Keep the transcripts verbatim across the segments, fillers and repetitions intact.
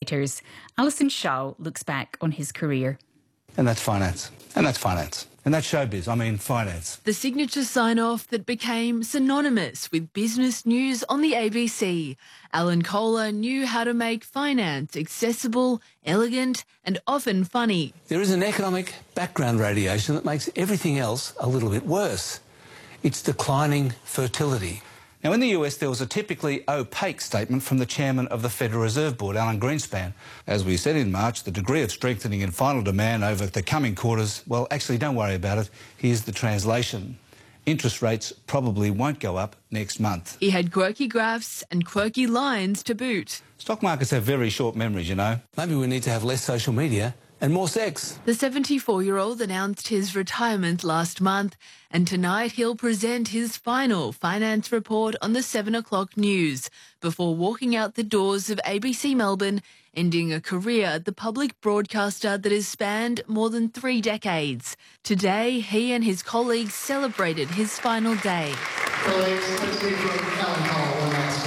Alison Shaw looks back on his career. And that's finance. And that's finance. And that's showbiz. I mean, finance. The signature sign-off that became synonymous with business news on the A B C. Alan Kohler knew how to make finance accessible, elegant and often funny. There is an economic background radiation that makes everything else a little bit worse. It's declining fertility. Now, in the U S, there was a typically opaque statement from the chairman of the Federal Reserve Board, Alan Greenspan. As we said in March, the degree of strengthening in final demand over the coming quarters, well, actually, don't worry about it. Here's the translation. Interest rates probably won't go up next month. He had quirky graphs and quirky lines to boot. Stock markets have very short memories, you know. Maybe we need to have less social media and more sex. The seventy-four-year-old announced his retirement last month, and tonight he'll present his final finance report on the seven o'clock news before walking out the doors of A B C Melbourne, ending a career at the public broadcaster that has spanned more than three decades. Today, he and his colleagues celebrated his final day. Colleagues, let's give Alan Kohler one last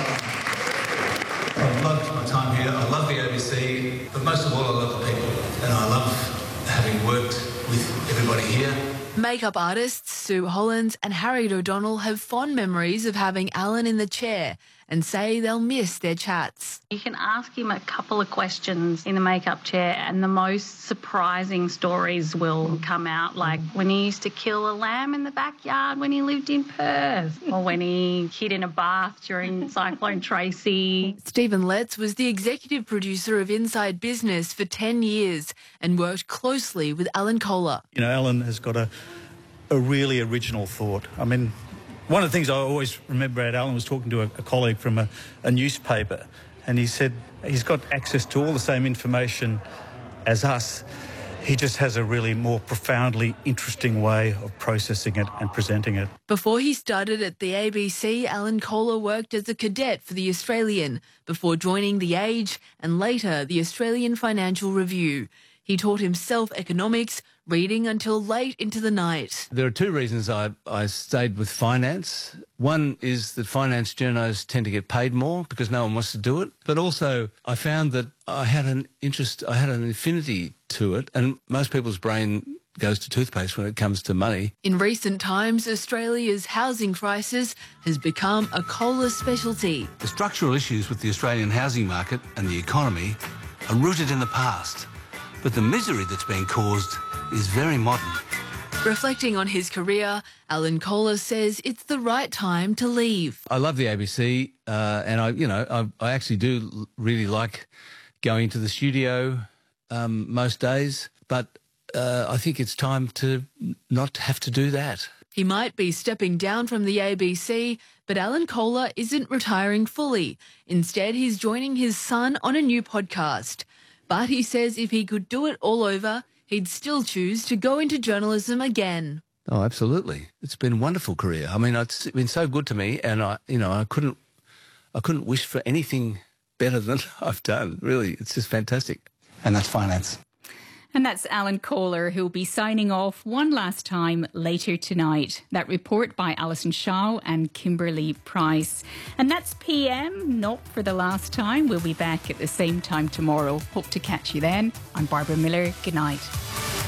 time. I've loved my time here. I love the A B C, but most of all, I love the people. And I love having worked with everybody here. Makeup artists Sue Hollins and Harriet O'Donnell have fond memories of having Alan in the chair and say they'll miss their chats. You can ask him a couple of questions in the makeup chair and the most surprising stories will come out, like when he used to kill a lamb in the backyard when he lived in Perth, or when he hid in a bath during Cyclone Tracy. Stephen Letts was the executive producer of Inside Business for ten years and worked closely with Alan Kohler. You know, Alan has got a, a really original thought. I mean, one of the things I always remember about Alan was talking to a, a colleague from a, a newspaper, and he said he's got access to all the same information as us. He just has a really more profoundly interesting way of processing it and presenting it. Before he started at the A B C, Alan Kohler worked as a cadet for The Australian before joining The Age and later the Australian Financial Review. He taught himself economics, reading until late into the night. There are two reasons I, I stayed with finance. One is that finance journos tend to get paid more because no one wants to do it. But also I found that I had an interest, I had an affinity to it, and most people's brain goes to toothpaste when it comes to money. In recent times, Australia's housing crisis has become a Kohler specialty. The structural issues with the Australian housing market and the economy are rooted in the past. But the misery that's been caused is very modern. Reflecting on his career, Alan Kohler says it's the right time to leave. I love the A B C, uh, and I, you know, I, I actually do really like going to the studio um, most days. But uh, I think it's time to not have to do that. He might be stepping down from the A B C, but Alan Kohler isn't retiring fully. Instead, he's joining his son on a new podcast. But he says if he could do it all over, he'd still choose to go into journalism again. Oh, absolutely. It's been a wonderful career. I mean, it's been so good to me, and I, you know, I couldn't, I couldn't wish for anything better than I've done. Really, it's just fantastic. And that's finance. And that's Alan Kohler, who'll be signing off one last time later tonight. That report by Alison Shaw and Kimberly Price. And that's P M, not for the last time. We'll be back at the same time tomorrow. Hope to catch you then. I'm Barbara Miller. Good night.